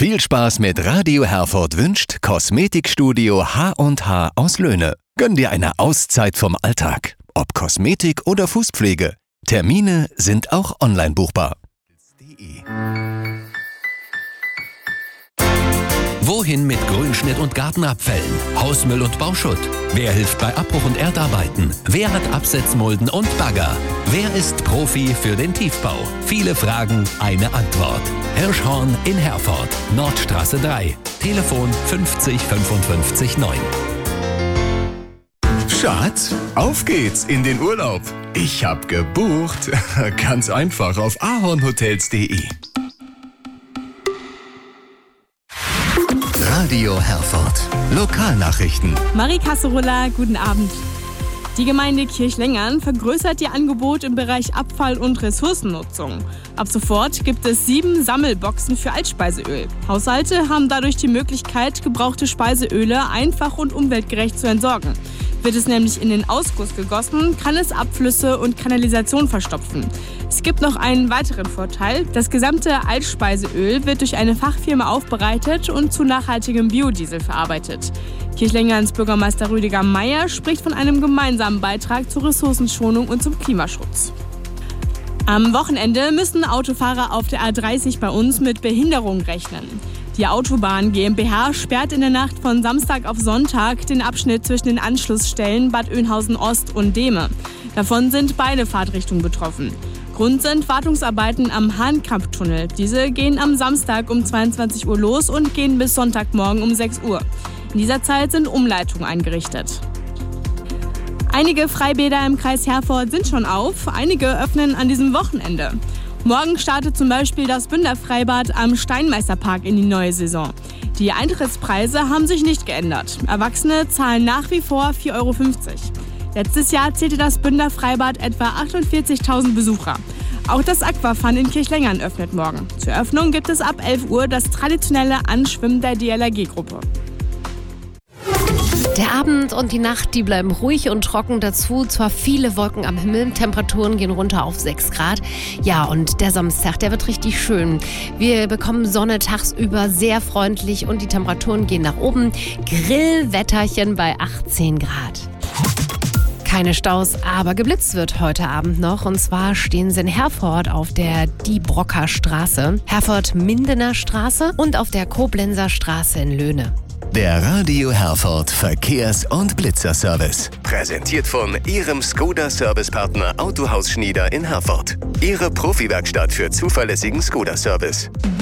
Viel Spaß mit Radio Herford wünscht Kosmetikstudio H&H aus Löhne. Gönn dir eine Auszeit vom Alltag. Ob Kosmetik oder Fußpflege. Termine sind auch online buchbar. Wohin mit Grünschnitt und Gartenabfällen, Hausmüll und Bauschutt? Wer hilft bei Abbruch und Erdarbeiten? Wer hat Absetzmulden und Bagger? Wer ist Profi für den Tiefbau? Viele Fragen, eine Antwort. Hirschhorn in Herford, Nordstraße 3. Telefon 50 55 9. Schatz, auf geht's in den Urlaub. Ich hab gebucht. Ganz einfach auf ahornhotels.de. Radio Herford. Lokalnachrichten. Marie Kasserola, guten Abend. Die Gemeinde Kirchlengern vergrößert ihr Angebot im Bereich Abfall- und Ressourcennutzung. Ab sofort gibt es 7 Sammelboxen für Altspeiseöl. Haushalte haben dadurch die Möglichkeit, gebrauchte Speiseöle einfach und umweltgerecht zu entsorgen. Wird es nämlich in den Ausguss gegossen, kann es Abflüsse und Kanalisation verstopfen. Es gibt noch einen weiteren Vorteil. Das gesamte Altspeiseöl wird durch eine Fachfirma aufbereitet und zu nachhaltigem Biodiesel verarbeitet. Kirchlengerns Bürgermeister Rüdiger Meier spricht von einem gemeinsamen Beitrag zur Ressourcenschonung und zum Klimaschutz. Am Wochenende müssen Autofahrer auf der A30 bei uns mit Behinderung rechnen. Die Autobahn GmbH sperrt in der Nacht von Samstag auf Sonntag den Abschnitt zwischen den Anschlussstellen Bad Oeynhausen Ost und Dehme. Davon sind beide Fahrtrichtungen betroffen. Grund sind Wartungsarbeiten am Hahnkamp-Tunnel. Diese gehen am Samstag um 22 Uhr los und gehen bis Sonntagmorgen um 6 Uhr. In dieser Zeit sind Umleitungen eingerichtet. Einige Freibäder im Kreis Herford sind schon auf, einige öffnen an diesem Wochenende. Morgen startet zum Beispiel das Bünderfreibad am Steinmeisterpark in die neue Saison. Die Eintrittspreise haben sich nicht geändert. Erwachsene zahlen nach wie vor 4,50 Euro. Letztes Jahr zählte das Bünderfreibad etwa 48.000 Besucher. Auch das Aquafun in Kirchlengern öffnet morgen. Zur Eröffnung gibt es ab 11 Uhr das traditionelle Anschwimmen der DLRG-Gruppe. Der Abend und die Nacht, die bleiben ruhig und trocken. Dazu zwar viele Wolken am Himmel, Temperaturen gehen runter auf 6 Grad. Ja, und der Samstag, der wird richtig schön. Wir bekommen Sonne tagsüber, sehr freundlich und die Temperaturen gehen nach oben. Grillwetterchen bei 18 Grad. Keine Staus, aber geblitzt wird heute Abend noch. Und zwar stehen sie in Herford auf der Diebrocker Straße, Herford-Mindener Straße und auf der Koblenzer Straße in Löhne. Der Radio Herford Verkehrs- und Blitzerservice. Präsentiert von Ihrem Skoda-Servicepartner Autohaus Schnieder in Herford. Ihre Profi-Werkstatt für zuverlässigen Skoda-Service.